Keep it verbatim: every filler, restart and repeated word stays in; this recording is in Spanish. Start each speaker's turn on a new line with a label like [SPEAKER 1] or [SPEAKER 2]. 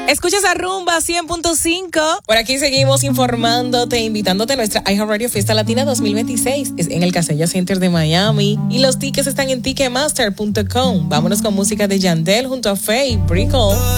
[SPEAKER 1] Escuchas a Rumba cien punto cinco. Por aquí seguimos informándote, invitándote a nuestra iHeartRadio Fiesta Latina dos mil veintiséis. Es en el Casella Center de Miami y los tickets están en ticketmaster punto com. Vámonos con música de Yandel junto a Faye, Brickle.